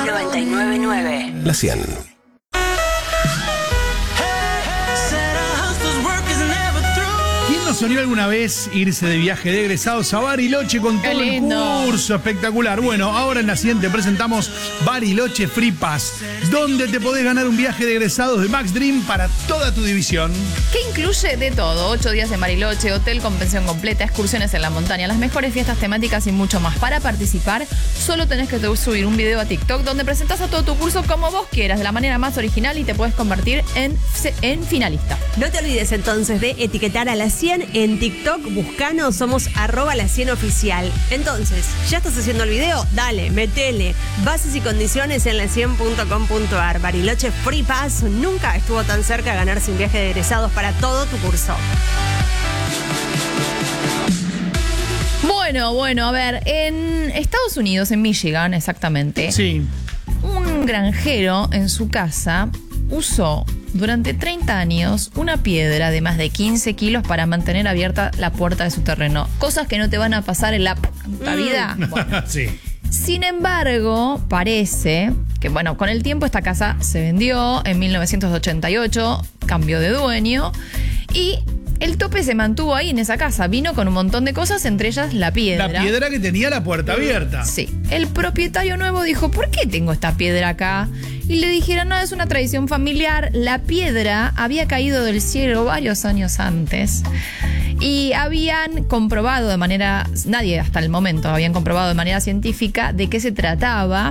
99.9. La 100. ¿Quién no soñó alguna vez irse de viaje de egresados a Bariloche con todo el curso espectacular? Bueno, ahora en la siguiente presentamos Bariloche Free Pass, donde te podés ganar un viaje de egresados de Max Dream para toda tu división. Que incluye de todo: 8 días en Bariloche, hotel con pensión completa, excursiones en la montaña, las mejores fiestas temáticas y mucho más. Para participar, solo tenés que subir un video a TikTok donde presentás a todo tu curso como vos quieras, de la manera más original, y te puedes convertir en finalista. No te olvides entonces de etiquetar a La 100 en TikTok, buscanos, somos @La100oficial. Entonces, ¿ya estás haciendo el video? Dale, metele. Bases y condiciones en la100.com.ar. Bariloche Free Pass nunca estuvo tan cerca de ganarse un viaje de egresados para todo tu curso. Bueno, a ver, en Estados Unidos, en Michigan exactamente, Sí. un granjero en su casa usó durante 30 años una piedra de más de 15 kilos para mantener abierta la puerta de su terreno. Cosas que no te van a pasar en la vida. Bueno. Sí. Sin embargo, parece que, bueno, con el tiempo esta casa se vendió en 1988, cambió de dueño y el tope se mantuvo ahí en esa casa. Vino con un montón de cosas, entre ellas la piedra. La piedra que tenía la puerta abierta. Sí. El propietario nuevo dijo: ¿por qué tengo esta piedra acá? Y le dijeron: no, es una tradición familiar. La piedra había caído del cielo varios años antes y habían comprobado de manera, nadie hasta el momento habían comprobado de manera científica de qué se trataba,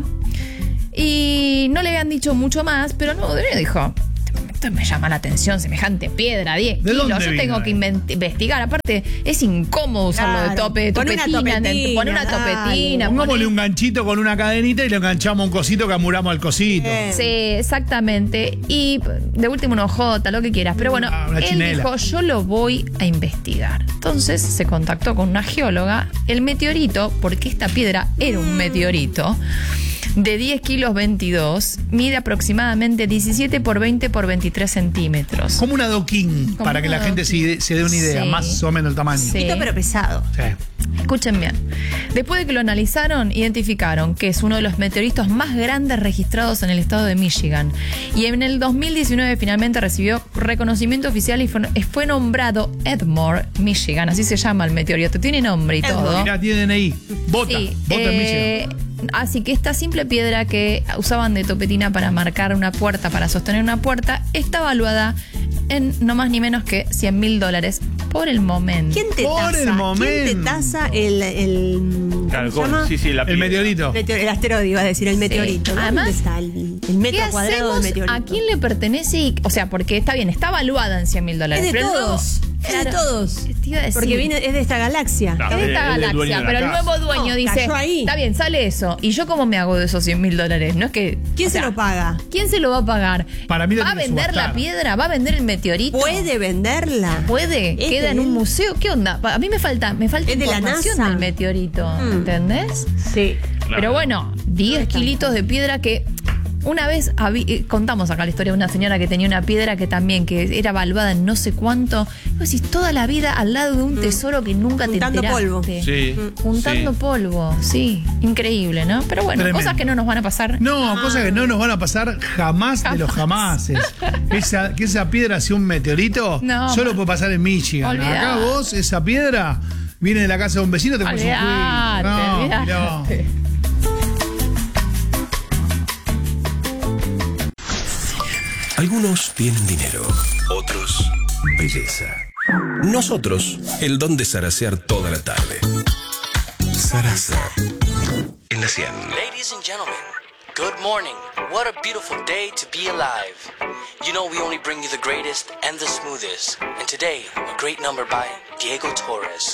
y no le habían dicho mucho más, pero el nuevo dueño dijo: esto me llama la atención, semejante piedra, 10 kilos, yo tengo que investigar. Aparte, es incómodo usarlo de tope, Pon una topetina. Pon una topetina. Pongámosle un ganchito con una cadenita y le enganchamos un cosito que amuramos al cosito. Sí, exactamente. Y de último una hojota, lo que quieras. Pero bueno, una él chinela. dijo: yo lo voy a investigar. Entonces se contactó con una geóloga. El meteorito, porque esta piedra era un meteorito de 10 kilos 22, mide aproximadamente 17 por 20 por 23 centímetros. Como un adoquín, para que la gente se dé una idea, Sí. más o menos el tamaño. Sí. Poquito pero pesado. Sí. Escuchen bien. Después de que lo analizaron, identificaron que es uno de los meteoritos más grandes registrados en el estado de Michigan. Y en el 2019 finalmente recibió reconocimiento oficial y fue nombrado Edmore, Michigan. Así se llama el meteorito. Tiene nombre y todo. Mirá, tiene DNI. Vota. Sí, Vota en Michigan. así que esta simple piedra que usaban de topetina para marcar una puerta, para sostener una puerta, está valuada en no más ni menos que $100.000 por el momento. ¿Quién te Por tasa? el momento. ¿Quién te tasa el Claro, ¿cómo se llama? sí, la El piedra. meteorito. El asteroide, iba a decir, el meteorito. ¿Dónde Además, está el metro ¿Qué cuadrado del hacemos? meteorito? ¿A quién le pertenece? O sea, porque está bien, está valuada en $100.000. Es de pero el nuevo- todos. Es de Claro, todos. te iba a decir. Porque es de esta galaxia. Claro. Es de esta Es del dueño galaxia, de la pero el casa. nuevo dueño No, dice: cayó ahí. está bien, sale eso. ¿Y yo cómo me hago de esos $100.000? No es que. ¿Quién o sea, se lo paga? ¿Quién se lo va a pagar? Para mí lo ¿Va a tiene que vender la subastar. piedra? ¿Va a vender el meteorito? ¿Puede venderla? ¿Puede? ¿Es ¿Queda de en un él? museo? ¿Qué onda? A mí me falta ¿Es de la información NASA? del meteorito, ¿entendés? Sí. Pero bueno, 10 kilitos de piedra que una vez contamos acá la historia de una señora que tenía una piedra que también que era valuada en no sé cuánto. Y vos decís, toda la vida al lado de un tesoro que nunca Juntando te enteraste. polvo. Sí. Juntando Sí. polvo, sí, increíble, ¿no? Pero bueno, Tremendo. cosas que no nos van a pasar. No, cosas que no nos van a pasar jamás de los jamases. Que esa piedra sea un meteorito, No, solo puede pasar en Michigan. Olvidate. Acá vos, esa piedra, viene de la casa de un vecino, te pones un Olvidate, No, olvidate. mirá. Algunos tienen dinero, otros belleza. Nosotros, el don de zarasear toda la tarde. Zaraza. En la 100. Ladies and gentlemen, good morning. What a beautiful day to be alive. You know we only bring you the greatest and the smoothest. And today, a great number by Diego Torres.